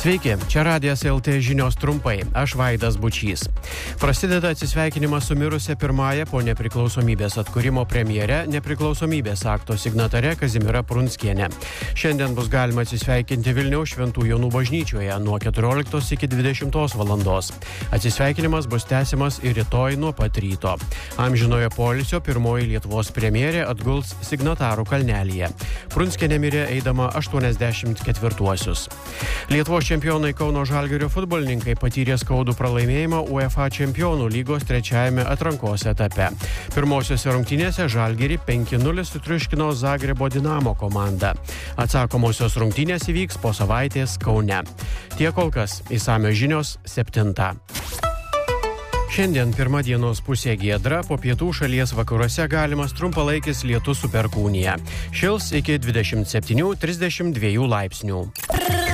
Sveiki, čia Radijas LT žinios trumpai, aš Vaidas Bučys. Prasideda atsisveikinimas su mirusia pirmąja po nepriklausomybės atkūrimo premjere nepriklausomybės akto signatare Kazimiera Prunskiene. Šiandien bus galima atsisveikinti Vilniaus Šventų Jonų bažnyčioje nuo 14 iki 20 valandos. Atsisveikinimas bus tęsiamas ir rytoj nuo pat ryto. Amžinojo poilsio pirmoji Lietuvos premjerė atguls signatarų kalnelyje. Prunskienė mirė eidama 84-uosius. Lietuvos čempionai Kauno Žalgirio futbolininkai patyrė skaudų pralaimėjimą UEFA čempionų lygos trečiajame atrankos etape. Pirmosiose rungtynėse Žalgirį 5-0 sutriuškino Zagrebo Dinamo komanda. Atsakomosios rungtynės įvyks po savaitės Kaune. Tiek kol kas, išsamios žinios 7. Šiandien pirma dienos pusė giedra, po pietų šalies vakaruose galimas trumpalaikis lietus su perkūnija. Šils iki 27-32 laipsnių.